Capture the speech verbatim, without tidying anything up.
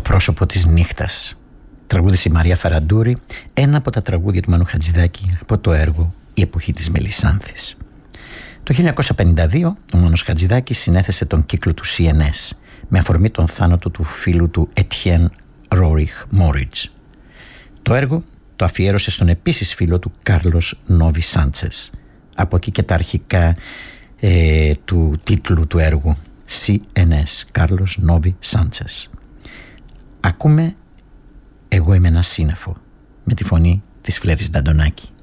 πρόσωπο της νύχτας. Τραγούδισε η Μαρία Φαραντούρη, ένα από τα τραγούδια του Μάνου Χατζηδάκη από το έργο «Η εποχή της Μελισσάνθης». Το χίλια εννιακόσια πενήντα δύο ο Μάνος Χατζηδάκης συνέθεσε τον κύκλο του σι εν ες με αφορμή τον θάνατο του φίλου του Ετιέν Ρόριχ Μόριτζ. Το έργο το αφιέρωσε στον επίσης φίλο του Κάρλος Νόβι Σάντσες. Από εκεί και τα αρχικά ε, του τίτλου του έργου, σι εν ες, Κάρλος Νόβι Σάντσες. Ακούμε «Εγώ είμαι ένα σύννεφο» με τη φωνή της Φλέρης Νταντονάκη.